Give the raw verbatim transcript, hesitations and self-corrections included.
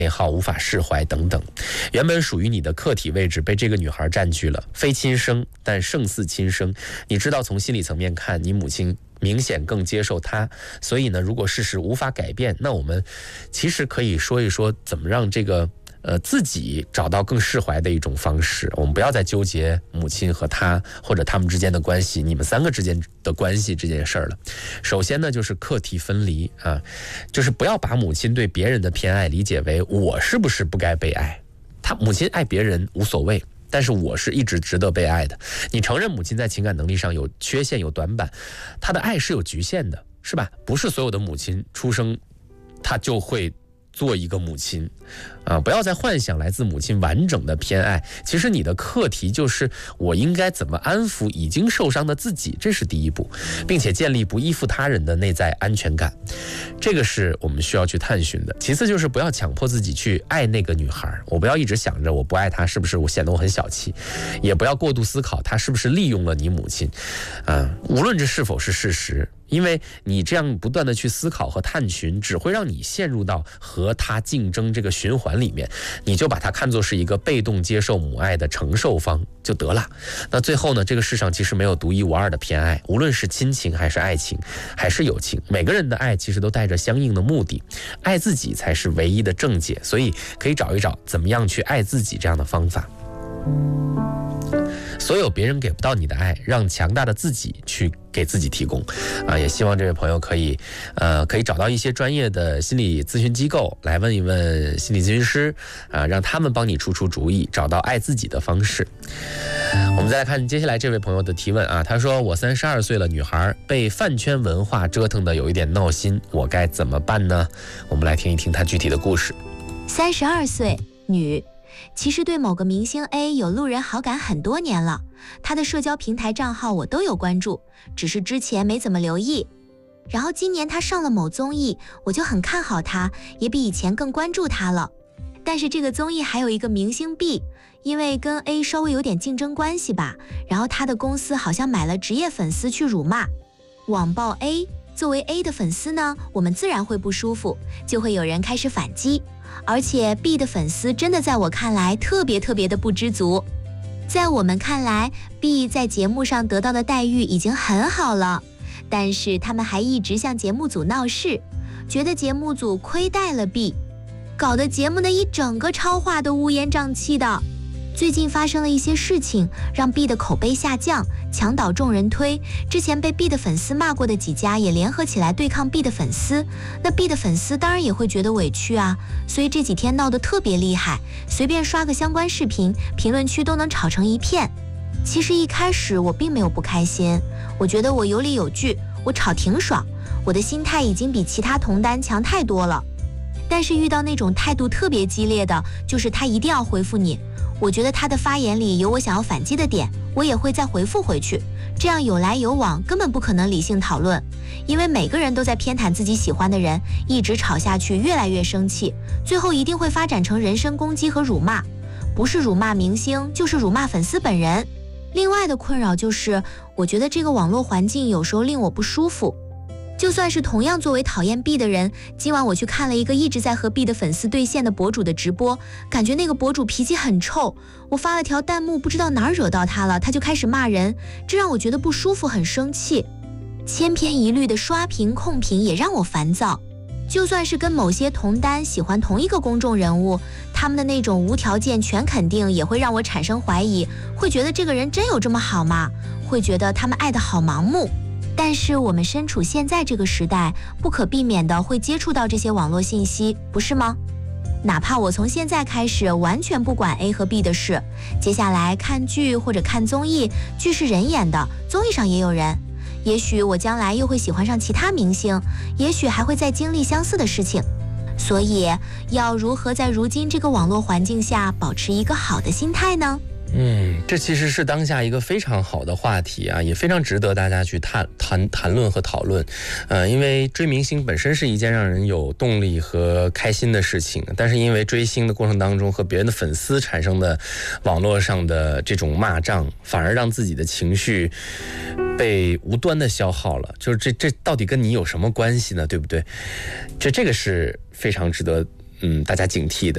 内耗、无法释怀等等。原本属于你的客体位置被这个女孩占据了，非亲生但胜似亲生。你知道从心理层面看，你母亲明显更接受她，所以呢，如果事实无法改变，那我们其实可以说一说怎么让这个呃自己找到更释怀的一种方式。我们不要再纠结母亲和她或者他们之间的关系，你们三个之间的关系这件事儿了。首先呢，就是课题分离啊，就是不要把母亲对别人的偏爱理解为我是不是不该被爱，她母亲爱别人无所谓，但是我是一直值得被爱的。你承认母亲在情感能力上有缺陷有短板，她的爱是有局限的，是吧？不是所有的母亲出生她就会做一个母亲啊，不要再幻想来自母亲完整的偏爱。其实你的课题就是我应该怎么安抚已经受伤的自己，这是第一步，并且建立不依附他人的内在安全感，这个是我们需要去探寻的。其次就是不要强迫自己去爱那个女孩，我不要一直想着我不爱她是不是我显得我很小气，也不要过度思考她是不是利用了你母亲啊，无论这是否是事实，因为你这样不断的去思考和探寻，只会让你陷入到和他竞争这个循环里面，你就把它看作是一个被动接受母爱的承受方就得了。那最后呢，这个世上其实没有独一无二的偏爱，无论是亲情还是爱情还是友情，每个人的爱其实都带着相应的目的，爱自己才是唯一的正解，所以可以找一找怎么样去爱自己这样的方法。所有别人给不到你的爱，让强大的自己去给自己提供啊！也希望这位朋友可以呃可以找到一些专业的心理咨询机构来问一问心理咨询师啊，让他们帮你出出主意，找到爱自己的方式。我们再来看接下来这位朋友的提问啊，他说我三十二岁了，女孩被饭圈文化折腾的有一点闹心，我该怎么办呢？我们来听一听他具体的故事。 三十二岁，女。其实对某个明星 A 有路人好感很多年了，他的社交平台账号我都有关注，只是之前没怎么留意。然后今年他上了某综艺，我就很看好他，也比以前更关注他了。但是这个综艺还有一个明星 B， 因为跟 A 稍微有点竞争关系吧，然后他的公司好像买了职业粉丝去辱骂、网暴 A。作为 A 的粉丝呢，我们自然会不舒服，就会有人开始反击。而且 B 的粉丝真的在我看来特别特别的不知足。在我们看来 B 在节目上得到的待遇已经很好了，但是他们还一直向节目组闹事，觉得节目组亏待了 B， 搞得节目的一整个超话都乌烟瘴气的。最近发生了一些事情，让 B 的口碑下降，墙倒众人推。之前被 B 的粉丝骂过的几家也联合起来对抗 B 的粉丝，那 B 的粉丝当然也会觉得委屈啊，所以这几天闹得特别厉害，随便刷个相关视频，评论区都能吵成一片。其实一开始我并没有不开心，我觉得我有理有据，我吵挺爽，我的心态已经比其他同担强太多了。但是遇到那种态度特别激烈的，就是他一定要回复你，我觉得他的发言里有我想要反击的点，我也会再回复回去，这样有来有往，根本不可能理性讨论。因为每个人都在偏袒自己喜欢的人，一直吵下去，越来越生气，最后一定会发展成人身攻击和辱骂，不是辱骂明星，就是辱骂粉丝本人。另外的困扰就是，我觉得这个网络环境有时候令我不舒服。就算是同样作为讨厌 B 的人，今晚我去看了一个一直在和 B 的粉丝对线的博主的直播，感觉那个博主脾气很臭，我发了条弹幕，不知道哪儿惹到他了，他就开始骂人，这让我觉得不舒服，很生气。千篇一律的刷屏控评也让我烦躁。就算是跟某些同担喜欢同一个公众人物，他们的那种无条件全肯定也会让我产生怀疑，会觉得这个人真有这么好吗？会觉得他们爱得好盲目。但是我们身处现在这个时代，不可避免的会接触到这些网络信息，不是吗？哪怕我从现在开始完全不管 A 和 B 的事，接下来看剧或者看综艺，剧是人演的，综艺上也有人，也许我将来又会喜欢上其他明星，也许还会再经历相似的事情。所以要如何在如今这个网络环境下保持一个好的心态呢？ 嗯，这其实是当下一个非常好的话题啊，也非常值得大家去谈谈谈论和讨论。呃，因为追明星本身是一件让人有动力和开心的事情，但是因为追星的过程当中和别人的粉丝产生的网络上的这种骂仗，反而让自己的情绪被无端的消耗了。就是这这到底跟你有什么关系呢？对不对？这这个是非常值得嗯大家警惕的。